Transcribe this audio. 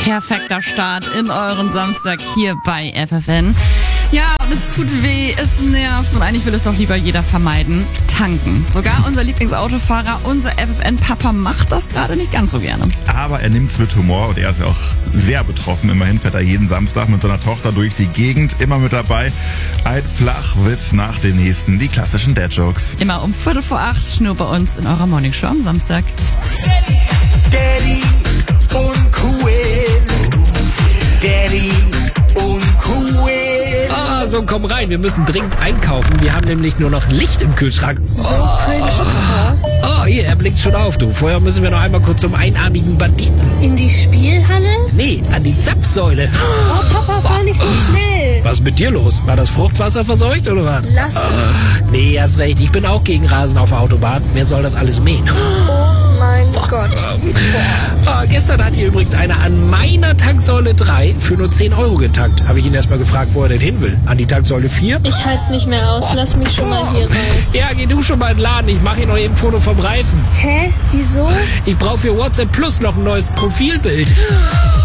perfekter Start in euren Samstag hier bei FFN. Ja, und es tut weh, es nervt und eigentlich will es doch lieber jeder vermeiden. Tanken. Sogar unser Lieblingsautofahrer, unser FFN-Papa macht das gerade nicht ganz so gerne. Aber er nimmt's mit Humor und er ist ja auch sehr betroffen. Immerhin fährt er jeden Samstag mit seiner Tochter durch die Gegend, immer mit dabei. Ein Flachwitz nach dem nächsten, die klassischen Dad-Jokes. Immer um 7:45 nur bei uns in eurer Morningshow am Samstag. Daddy uncool. Daddy uncool. So, komm rein, wir müssen dringend einkaufen. Wir haben nämlich nur noch Licht im Kühlschrank. So cringe, Papa. Oh, hier, er blinkt schon auf, du. Vorher müssen wir noch einmal kurz zum einarmigen Banditen. In die Spielhalle? Nee, an die Zapfsäule. Oh, Papa, fahr nicht so schnell. Was ist mit dir los? War das Fruchtwasser verseucht oder was? Lass es. Nee, hast recht. Ich bin auch gegen Rasen auf der Autobahn. Wer soll das alles mähen? Oh mein Gott. Gestern hat hier übrigens einer an meiner Tanksäule 3 für nur 10 Euro getankt. Habe ich ihn erstmal gefragt, wo er denn hin will. An die Tanksäule 4? Ich halt's nicht mehr aus. Lass mich schon mal hier raus. Ja, geh du schon mal in den Laden. Ich mache hier noch eben ein Foto vom Reifen. Hä? Wieso? Ich brauche für WhatsApp Plus noch ein neues Profilbild.